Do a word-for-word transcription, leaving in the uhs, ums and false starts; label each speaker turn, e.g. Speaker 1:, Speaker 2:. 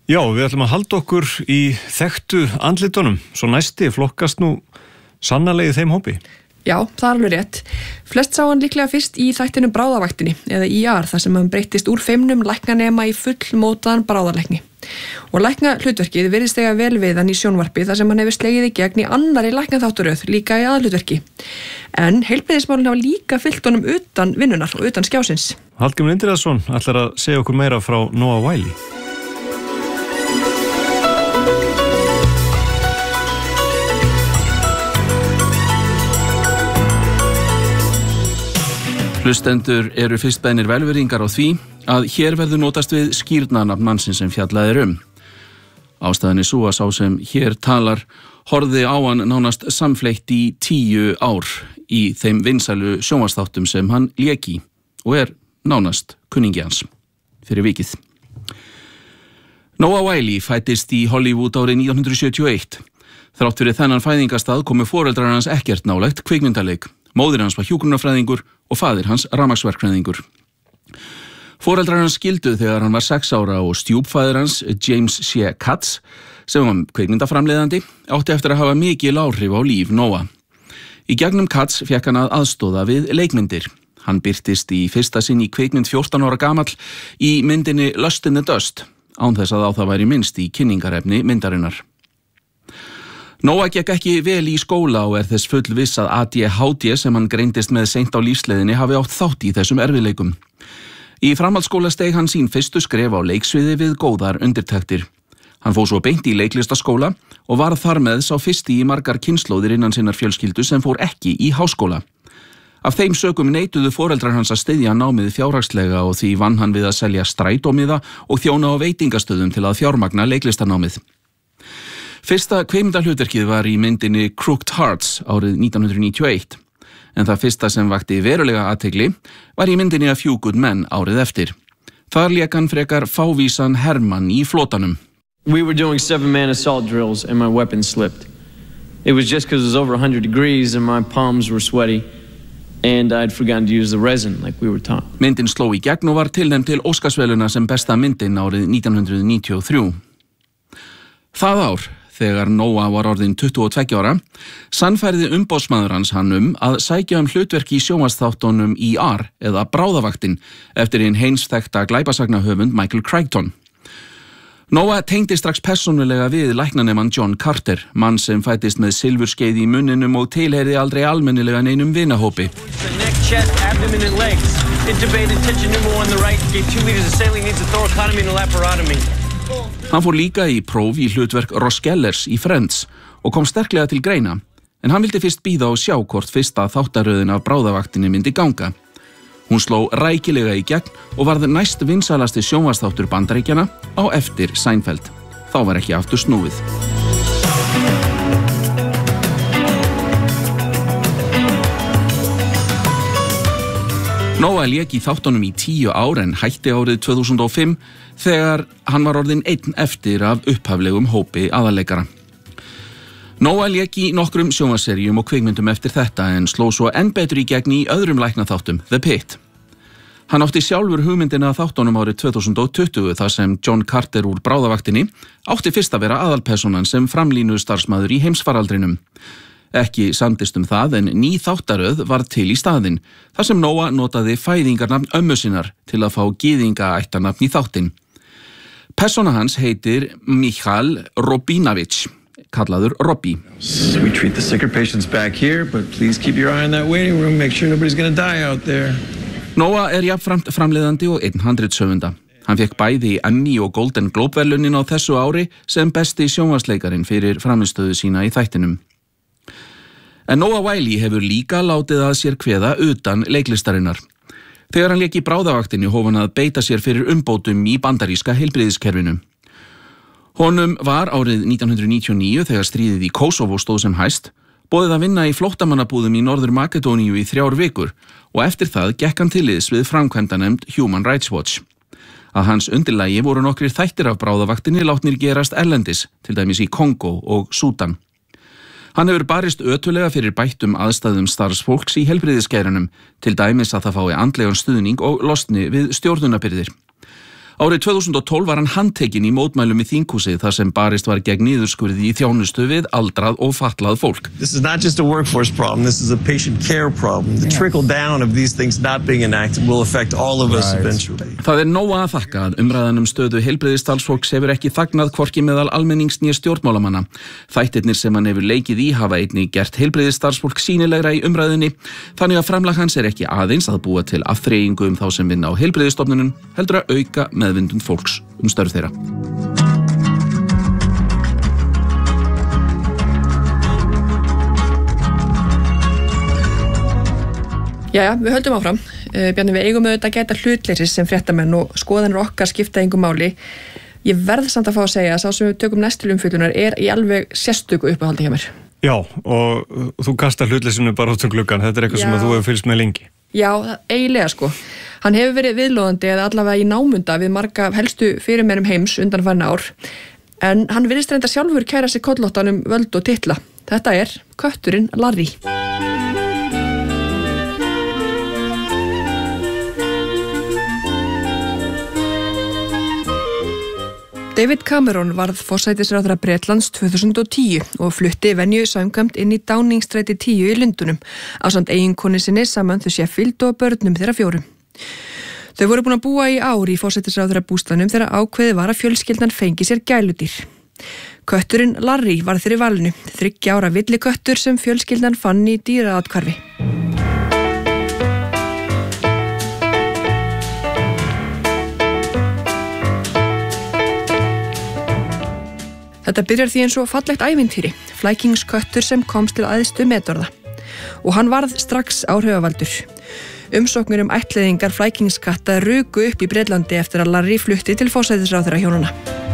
Speaker 1: Já, við ætlum að halda okkur í þekktu andlitunum, svo næsti flokkast nú sannarlega í þeim hópi.
Speaker 2: Já, það er alveg rétt. Flest sá hann líklega fyrst í þættinum Bráðavaktinni, eða í ar, þar sem hann breyttist úr feimnum læknanema í fullmótaðan bráðalækni. Og lækna hlutverkið virðist eiga vel við hann í sjónvarpi þar sem hann hefur slegið í gegn í annari læknaþáttaröð, líka í aðhlutverki. En heilbrigðismálin hafa líka fylgt honum utan vinnunar og utan skjásins.
Speaker 1: Hallgrímur Indriðason ætlar að segja okkur meira frá Noah Wyle.
Speaker 3: Hlustendur eru fyrst beinir velvirðingar á því að hér verður notast við skírnarnafn mannsins sem fjallað er um. Ástæðan er svo að sá sem hér talar horfði á hann nánast samfleytt í tíu ár í þeim vinsælu sjónvarpsþáttum sem hann lék í og er nánast kunningi hans fyrir vikið. Noah Wyle fæddist í Hollywood árið nítján hundruð sjötíu og eitt. Þrátt fyrir þennan fæðingastað komu foreldrar hans ekkert nálægt kvikmyndaleik. Móðir hans var hjúkrunarfræðingur og faðir hans rafmagnsverkfræðingur. Foreldrar hans skildu þegar hann var sex ára og stjúpfaðir hans, James C. Katz, sem var kvikmyndaframleiðandi, átti eftir að hafa mikil áhrif á líf Noah. Í gegnum Katz fékk hann að aðstóða við leikmyndir. Hann birtist í fyrsta sinn í kvikmynd fjórtán ára gamall í myndinni Lust in the Dust, án þess að á það væri minnst í kynningarefni myndarinnar. Noah gekk ekki vel í skóla og er þess full viss að A D H D sem hann greindist með seint á lífsleiðinni hafi átt þátt í þessum erfiðleikum. Í framhaldsskóla steig hann sín fyrstu skref á leiksviði við góðar undirtektir. Hann fór svo beint í leiklistaskóla og var þar með sá fyrsti í margar kynslóðir innan sinnar fjölskyldu sem fór ekki í háskóla. Af þeim sökum neituðu foreldrar hans að styðja námið fjárhagslega og því vann hann við að selja strætómiða og þjóna á veitingastöðum til að fjármagna leiklistanámið. Fyrsta kvikmyndahlutverkið var í myndinni Crooked Hearts árið nítján hundruð níutíu og eitt, en það fyrsta sem vakti verulega athygli var í myndinni A Few Good Men árið eftir. Þar lék hann frekar fávísan hermann í flotanum.
Speaker 4: We were doing seven-man assault drills and my weapon slipped. It was just because it was over one hundred degrees and my palms were sweaty and I'd forgotten to use the resin like we were taught.
Speaker 3: Myndin sló í gegn og var tilnefnd til Óskarsverðlauna sem besta myndin árið nítján hundruð níutíu og þrjú. Það ár, þegar Noah var orðinn tuttugu og tveggja ára, sannfærði umboðsmaður hans hann um að sækja um hlutverki í sjónvarpsþáttunum E R eða Bráðavaktin eftir hinn heimsþekkta glæpasagnahöfund Michael Crichton. Noah tengdi strax persónulega við læknanemann John Carter, mann sem fæddist með silfurskeið í munninum og tilheyrði aldrei almennilega neinum vinahópi. Hann fór líka í próf í hlutverk Ross Gellers í Friends og kom sterklega til greina, en hann vildi fyrst bíða og sjá hvort fyrsta þáttaröðin af Bráðavaktinni myndi ganga. Hún sló rækilega í gegn og varð næst vinsælasti sjónvarpsþáttur Bandaríkjanna á eftir Seinfeld. Þá var ekki aftur snúið. Noah lék í þáttunum í tíu ár en hætti árið tvö þúsund og fimm þegar hann var orðinn einn eftir af upphaflegum hópi aðalleikara. Noah lék í nokkrum sjónvarpsseríum og kvikmyndum eftir þetta en sló svo enn betur í gegn í öðrum læknaþáttum, The Pitt. Hann átti sjálfur hugmyndina að þáttunum árið tvö þúsund og tuttugu þar sem John Carter úr Bráðavaktinni átti fyrst að vera aðalpersonan sem framlínu starfsmaður í heimsfaraldrinum. Ekki samdist um það en ný þáttaröð var til í staðinn, þar sem Noah notaði fæðingarnafn ömmu sinnar til að fá gyðingaættarnafn í þáttinn. Persóna hans heitir Michal Robinowicz, kallaður Robbie.
Speaker 5: We treat the sicker patients back here, but please keep your eye on that waiting room, make sure nobody's gonna die out there.
Speaker 3: Noah er jafnframt framleiðandi og einn handritshöfunda. Hann fékk bæði Emmy og Golden Globe verðlaunin á þessu ári sem besti sjónvarpsleikarinn fyrir frammistöðu sína í þættinum. En Noah Wyle hefur líka látið að sér kveða utan leiklistarinnar. Þegar hann lék í Bráðavaktinni hóf hann að beita sér fyrir umbótum í bandaríska heilbrigðiskerfinu. Honum var árið nítján hundruð níutíu og níu þegar stríðið í Kosovo stóð sem hæst, boðið að vinna í flóttamannabúðum í Norður Makedóníu í þrjár vikur og eftir það gekk hann til liðs við framkvæmdanefnd Human Rights Watch. Að hans undirlagi voru nokkrir þættir af Bráðavaktinni látnir gerast erlendis, til dæmis í Kongo og Súdan. Hann hefur barist ötulega fyrir bættum aðstæðum starfsfólks í heilbrigðisgeiranum, til dæmis að það fái andlegan stuðning og losni við stjórnunarbyrðir. Árið tvö þúsund og tólf var hann handtekinn í mótmælum í þinghúsið þar sem barist var gegn niðurskurði í þjónustu við aldrað og fatlað fólk.
Speaker 5: This is not just a workforce problem, this is a patient care problem. The trickle down of these things not being enacted will affect all of us eventually.
Speaker 3: Það er nóg að þakka að umræðan um stöðu heilbrigðisstarfsfólks hefur ekki þagnað hvorki meðal almennings né stjórnmálamanna. Þættirnir sem hann hefur leikið í hafa einnig gert heilbrigðisstarfsfólk sýnilegra í umræðunni, þannig að framlag hans er ekki aðeins að búa til afþreyingu um þá sem vinna á heilbrigðisstofnunum, heldur að auka meðvindund fólks um störf þeirra.
Speaker 2: Jæja, við höldum áfram. Bjarni, við eigum auðvitað að gæta hlutleysis sem fréttamenn og skoðanir okkar skipta engu máli. Ég verð samt að fá að segja að sá sem við tökum næstu umfjöllunar er í alveg sérstöku uppáhaldi hjá mér.
Speaker 1: Já, og þú kastar hlutleysinu bara út um gluggann. Þetta er eitthvað Já. sem að þú hefur fylgst með lengi.
Speaker 2: Já, eiginlega sko. Hann hefur verið viðlóðandi eða allavega í námunda við marga helstu fyrirmenum heims undanfarin ár, en hann virðist reynda sjálfur kæra sig kollóttan um völd og titla. Þetta er kötturinn Larry. David Cameron varð forsætisráðherra Bretlands tvö þúsund og tíu og flutti venju samkvæmt inn í Downing-stræti tíu í Lundunum ásamt eiginkonu sinni Samantha Sheffield og börnum þeirra fjórum. Þau voru búin að búa í ár í forsætisráðherra bústaðnum þegar ákveðið var að fjölskyldan fengi sér gæludýr. Kötturinn Larry var fyrir valinu, þriggja ára villiköttur sem fjölskyldan fann í dýraathvarfi. Þetta byrjar því eins og fallegt ævintýri, flækingsköttur sem komst til æðstu metorða. Og hann varð strax áhrifavaldur. Umsóknir um ættleiðingar flækingskatta ruku upp í Bretlandi eftir að Larry flutti til forsætisráðherra hjónanna.